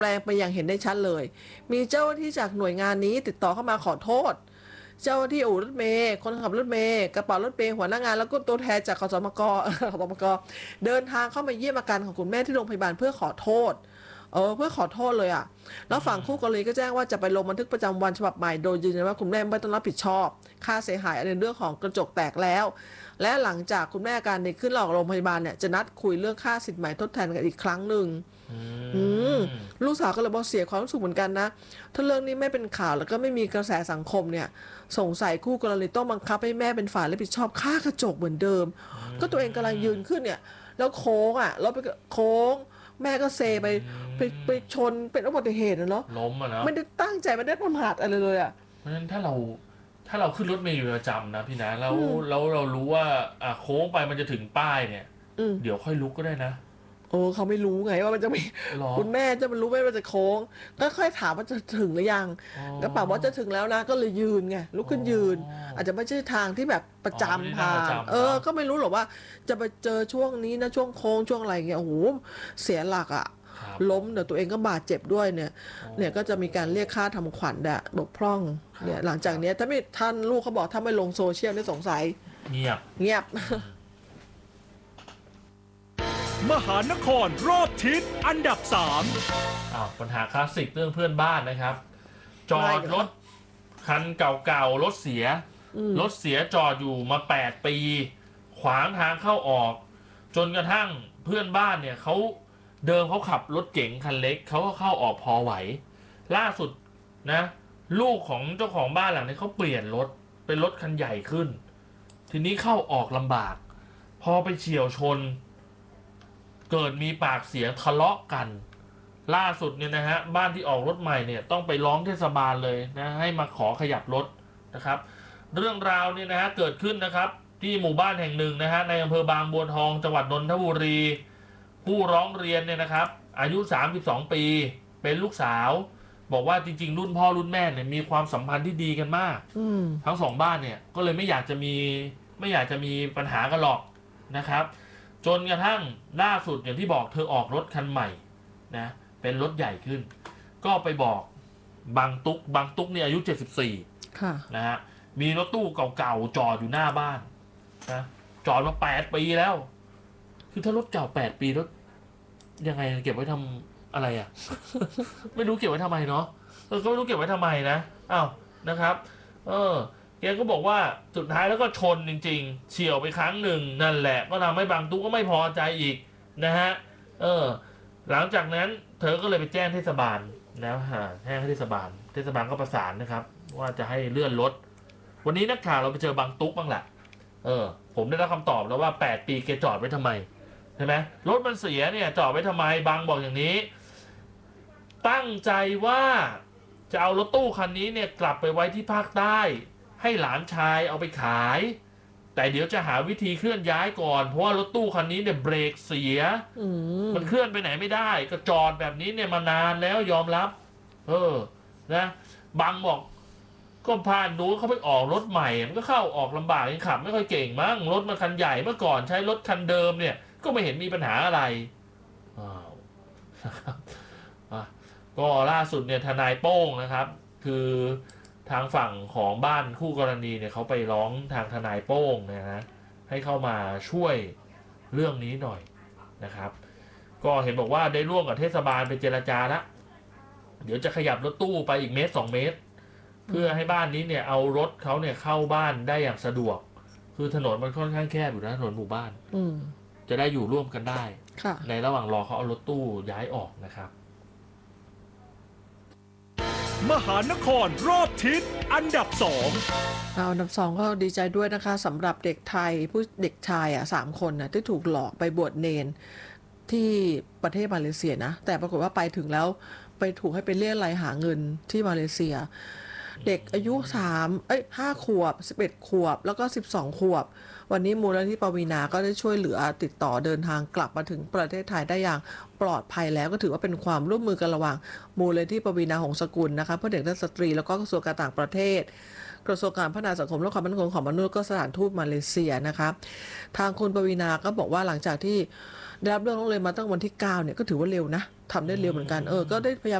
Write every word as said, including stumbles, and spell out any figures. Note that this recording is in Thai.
แปลงไปอย่างเห็นได้ชัดเลย มีเจ้าหน้าที่จากหน่วยงานนี้ติดต่อเข้ามาขอโทษ เจ้าหน้าที่อู่รถเมล์คนขับรถเมล์กระเป๋ารถเมล์หัวหน้างานแล้วก็ตัวแทนจากขสมกขสมกเดินทางเข้ามาเยี่ยมอาการของคุณแม่ที่โรงพยาบาลเพื่อขอโทษเออเพื่อขอโทษเลยอ่ะแล้วฝั่งคู่กรณีก็แจ้งว่าจะไปลงบันทึกประจำวันฉบับใหม่โดยยืนยันว่าคุณแม่ไม่ต้องรับผิดชอบค่าเสียหายในเรื่องของกระจกแตกแล้วและหลังจากคุณแม่อาการดีขึ้นหลอกโรงพยาบาลเนี่ยจะนัดคุยเรื่องค่าสินใหม่ทดแทนกันอีกครั้งหนึ่งลูกสาวก็เลยบอกเสียความรู้สึกเหมือนกันนะถ้าเรื่องนี้ไม่เป็นข่าวแล้วก็ไม่มีกระแสสังคมเนี่ยสงสัยคู่กรณีต้องบังคับให้แม่เป็นฝ่ายรับผิดชอบค่ากระจกเหมือนเดิมก็ตัวเองกำลังยืนขึ้นเนี่ยแล้วโค้งอ่ะแล้วไปโค้งแม่ก็เซไปไปไปชนเป็นอุบัติเหตุนะเนาะล้มอ่ะเนาะไม่ได้ตั้งใจไม่ได้ประมาทอะไรเลยอ่ะเพราะฉะนั้นถ้าเราถ้าเราขึ้นรถเมล์อยู่ประจำนะพี่นะแล้วแล้วเรารู้ว่าอ่ะโค้งไปมันจะถึงป้ายเนี่ยเดี๋ยวค่อยลุกก็ได้นะโอ้เขาไม่รู้ไงว่ามันจะมีคุณแม่จะมันรู้ไหมว่าจะโค้งก็ค่อยถามว่าจะถึงหรือยังก็ป่าว่าจะถึงแล้วนะก็เลยยืนไงลุกขึ้นยืนอาจจะไม่ใช่ทางที่แบบประจำผ่านเออก็ไม่รู้หรอกว่าจะไปเจอช่วงนี้นะช่วงโค้งช่วงอะไรเงี้ยโอ้โหเสียหลักอ่ะล้มเดี๋ยวตัวเองก็บาดเจ็บด้วยเนี่ยเนี่ยก็จะมีการเรียกค่าทำขวัญดะบกพร่องเนี่ยหลังจากนี้ถ้าไม่ท่านลูกเขาบอกถ้าไม่ลงโซเชียลนี่สงสัยเงียบเงียบมหานครรอบทิศอันดับสามอ้าวปัญหาคลาสสิกเรื่องเพื่อนบ้านนะครับจอดรถคันเก่าๆรถเสียรถเสียจอดอยู่มาแปดปีขวางทางเข้าออกจนกระทั่งเพื่อนบ้านเนี่ยเขาเดิมเขาขับรถเก๋งคันเล็กเขาก็เข้าออกพอไหวล่าสุดนะลูกของเจ้าของบ้านหลังนี้เขาเปลี่ยนรถเป็นรถคันใหญ่ขึ้นทีนี้เข้าออกลำบากพอไปเฉี่ยวชนเกิดมีปากเสียงทะเลาะกันล่าสุดเนี่ยนะฮะบ้านที่ออกรถใหม่เนี่ยต้องไปร้องเทศบาลเลยนะให้มาขอขยับรถนะครับเรื่องราวเนี่ยนะฮะเกิดขึ้นนะครับที่หมู่บ้านแห่งหนึ่งนะฮะในอำเภอบางบัวทองจังหวัดนนทบุรีผู้ร้องเรียนเนี่ยนะครับอายุสามสิบสองปีเป็นลูกสาวบอกว่าจริงๆรุ่นพ่อรุ่นแม่เนี่ยมีความสัมพันธ์ที่ดีกันมากทั้งสองบ้านเนี่ยก็เลยไม่อยากจะมีไม่อยากจะมีปัญหากันหรอกนะครับจนกระทั่งล่าสุดอย่างที่บอกเธอออกรถคันใหม่นะเป็นรถใหญ่ขึ้นก็ไปบอกบางตุ๊กบางตุ๊กเนี่ยอายุเจ็ดสิบสี่นะฮะมีรถตู้เก่าๆจอดอยู่หน้าบ้านนะจอดมาแปดปีแล้วคือถ้ารถเก่าแปดปีรถยังไงเก็บไว้ทำอะไรอ่ะ ไม่รู้เก็บไว้ทำไมเนาะเออก็ไม่รู้เก็บไว้ทำไมนะอ้าวนะครับเออแกก็บอกว่าสุดท้ายแล้วก็ชนจริงๆเฉี่ยวไปครั้งหนึ่งนั่นแหละก็ทำให้บางตุ๊กก็ไม่พอใจอีกนะฮะเออหลังจากนั้นเธอก็เลยไปแจ้งเทศบาลนะฮะแจ้งเทศบาลเทศบาลก็ประสานนะครับว่าจะให้เลื่อนรถวันนี้นักข่าวเราไปเจอบางตุ๊กบ้างแหละเออผมได้รับคำตอบแล้วว่าแปดปีแกจอดไว้ทำไมใช่ไหมรถมันเสียเนี่ยจอดไว้ทำไมบางบอกอย่างนี้ตั้งใจว่าจะเอารถตู้คันนี้เนี่ยกลับไปไว้ที่ภาคใต้ให้หลานชายเอาไปขายแต่เดี๋ยวจะหาวิธีเคลื่อนย้ายก่อนเพราะว่ารถตู้คันนี้เนี่ยเบรกเสียมันเคลื่อนไปไหนไม่ได้ก็จอดแบบนี้เนี่ยมานานแล้วยอมรับเออนะบางบอกก็พาหนูเขาไปออกรถใหม่มันก็เข้าออกลำบากยังขับไม่ค่อยเก่งมั้งรถมันคันใหญ่เมื่อก่อนใช้รถคันเดิมเนี่ยก็ไม่เห็นมีปัญหาอะไรอ้าวนะครับก็ล่าสุดเนี่ยทนายโป้งนะครับคือทางฝั่งของบ้านคู่กรณีเนี่ยเขาไปร้องทางทนายโป้งนะฮะให้เข้ามาช่วยเรื่องนี้หน่อยนะครับก็เห็นบอกว่าได้ร่วมกับเทศบาลไปเจรจาแล้วเดี๋ยวจะขยับรถตู้ไปอีกเมตรสองเมตรเพื่อให้บ้านนี้เนี่ยเอารถเขาเนี่ยเข้าบ้านได้อย่างสะดวกคือถนนมันค่อนข้างแคบอยู่นะถนนหมู่บ้านจะได้อยู่ร่วมกันได้ในระหว่างรอเขาเอารถตู้ย้ายออกนะครับมหานครรอบทิศอันดับสองอันดับสองก็ดีใจด้วยนะคะสำหรับเด็กไทยผู้เด็กชายอ่ะสามคนนะที่ถูกหลอกไปบวชเนนที่ประเทศมาเลเซียนะแต่ปรากฏว่าไปถึงแล้วไปถูกให้ไปเรียกรายหาเงินที่มาเลเซียเด็กอายุสามเอ้ยห้าขวบสิบเอ็ดขวบแล้วก็สิบสองขวบวันนี้มูลนิธิปวีณาก็ได้ช่วยเหลือติดต่อเดินทางกลับมาถึงประเทศไทยได้อย่างปลอดภัยแล้วก็ถือว่าเป็นความร่วมมือกันระหว่างมูลนิธิปวีณาหงส์สกุลนะคะเพื่อเด็กและสตรีแล้วก็กระทรวงการต่างประเทศกระทรวงการพัฒนาสังคมและความมั่นคงของมนุษย์ก็สถานทูตมาเลเซียนะคะทางคุณปวีณาก็บอกว่าหลังจากที่ได้รับเรื่องร้องเรียนมาตั้งวันที่เก้าเนี่ยก็ถือว่าเร็วนะทำได้เร็วเหมือนกันเออก็ได้พยายาม